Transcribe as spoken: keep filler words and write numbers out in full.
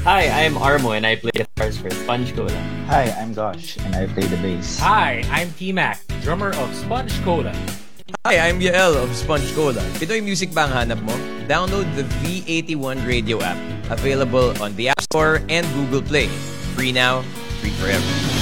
Hi, I'm Armo and I play guitars for Sponge Cola. Hi, I'm Gosh, and I play the bass. Hi, I'm T-Mac, drummer of Sponge Cola. Hi, I'm Yael of Sponge Cola. Pinoy music ba ang hanap mo? Download the V eighty-one Radio app. Available on the App Store and Google Play. Free now, free forever.